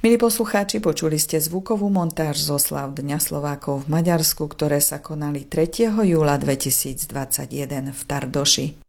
Milí poslucháči, počuli ste zvukovú montáž zo oslav Dňa Slovákov v Maďarsku, ktoré sa konali 3. júla 2021 v Tardoši.